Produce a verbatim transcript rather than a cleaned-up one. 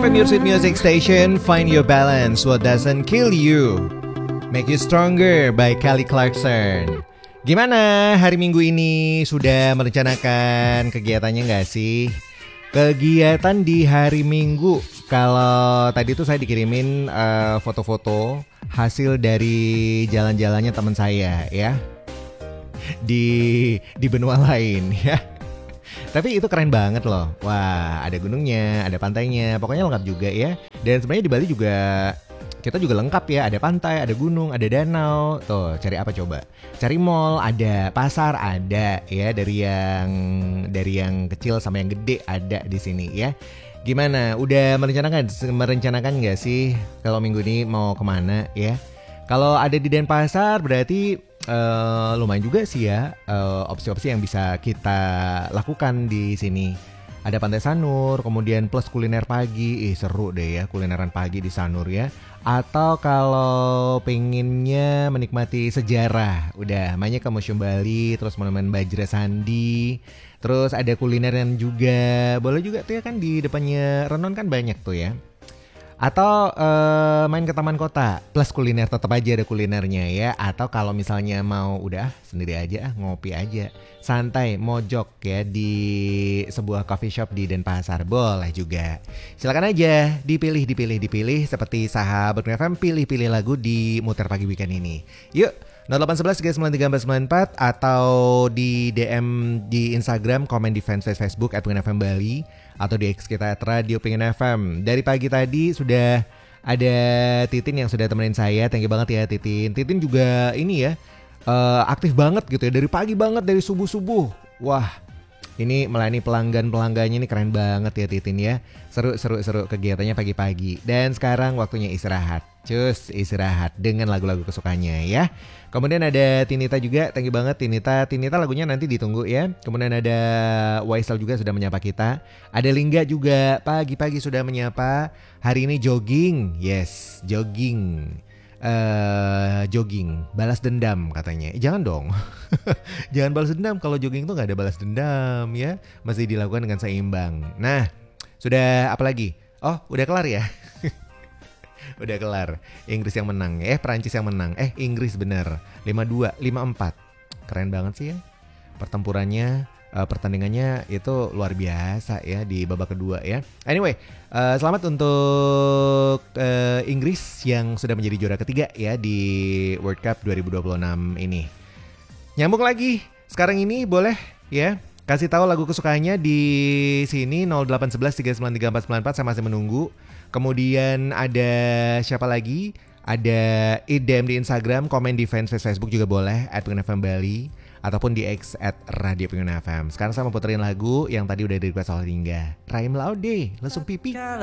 F M, your sweet music station. Find your balance, what doesn't kill you make you stronger by Kelly Clarkson. Gimana hari Minggu ini? Sudah merencanakan kegiatannya gak sih? Kegiatan di hari Minggu. Kalau tadi tuh saya dikirimin uh, foto-foto hasil dari jalan-jalannya teman saya ya, Di, di benua lain ya. Tapi itu keren banget loh. Wah, ada gunungnya, ada pantainya, pokoknya lengkap juga ya. Dan sebenarnya di Bali juga kita juga lengkap ya. Ada pantai, ada gunung, ada danau. Tuh, cari apa coba? Cari mall, ada pasar, ada ya. Dari yang dari yang kecil sama yang gede ada di sini ya. Gimana? Udah merencanakan merencanakan nggak sih kalau minggu ini mau kemana ya? Kalau ada di Denpasar berarti Uh, lumayan juga sih ya uh, opsi-opsi yang bisa kita lakukan di sini. Ada Pantai Sanur, kemudian plus kuliner pagi. Ih seru deh ya kulineran pagi di Sanur ya. Atau kalau pengennya menikmati sejarah, udah mainnya ke Museum Bali, terus Monumen Bajra Sandi. Terus ada kulineran juga. Boleh juga tuh ya kan di depannya Renon kan banyak tuh ya. Atau uh, main ke taman kota plus kuliner, tetap aja ada kulinernya ya. Atau kalau misalnya mau udah sendiri aja, ngopi aja santai mojok ya di sebuah coffee shop di Denpasar, boleh juga. Silakan aja dipilih dipilih dipilih seperti sahabat F M, pilih-pilih lagu di Muter Pagi Weekend ini. Yuk nol delapan satu satu tiga sembilan tiga empat sembilan empat atau di D M di Instagram, komen di fanpage Facebook at Pengen F M Bali, atau di X kita at Radio Pengen F M. Dari pagi tadi sudah ada Titin yang sudah temenin saya. Thank you banget ya Titin. Titin juga ini ya uh, aktif banget gitu ya. Dari pagi banget, dari subuh-subuh. Wah, ini melayani pelanggan-pelanggannya, ini keren banget ya Titin ya. Seru-seru-seru kegiatannya pagi-pagi. Dan sekarang waktunya istirahat. Cus, istirahat dengan lagu-lagu kesukaannya ya. Kemudian ada Tinita juga, thank you banget Tinita. Tinita lagunya nanti ditunggu ya. Kemudian ada Waisal juga sudah menyapa kita. Ada Lingga juga, pagi-pagi sudah menyapa. Hari ini jogging, yes, jogging. Uh, jogging, balas dendam katanya. Eh, jangan dong, jangan balas dendam. Kalau jogging tuh nggak ada balas dendam ya, masih dilakukan dengan seimbang. Nah, sudah apa lagi? Oh, udah kelar ya. Udah kelar. Inggris yang menang. Eh Perancis yang menang. Eh Inggris bener lima dua, lima empat. Keren banget sih ya pertempurannya, uh, pertandingannya itu luar biasa ya di babak kedua ya. Anyway, uh, selamat untuk uh, Inggris yang sudah menjadi juara ketiga ya di World Cup dua ribu dua puluh enam ini. Nyambung lagi sekarang ini, boleh ya kasih tahu lagu kesukaannya di sini nol delapan satu satu tiga sembilan tiga empat sembilan empat. Saya masih menunggu. Kemudian ada siapa lagi? Ada D M di Instagram, komen di fanpage Facebook juga boleh at Pengen F M Bali, ataupun di X at Radio Pengen F M. Sekarang saya mau puterin lagu yang tadi udah di request oleh Lingga. Rahim Laude, Lesung Pipi.